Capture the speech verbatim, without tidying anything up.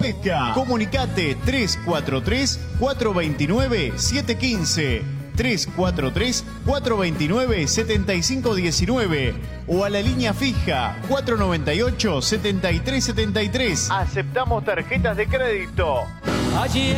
Hipoteca. Comunicate tres cuatro tres, cuatro dos nueve, siete uno cinco, tres cuatro tres, cuatro dos nueve, siete cinco uno nueve o a la línea fija cuatro nueve ocho, siete tres siete tres. Aceptamos tarjetas de crédito. Allí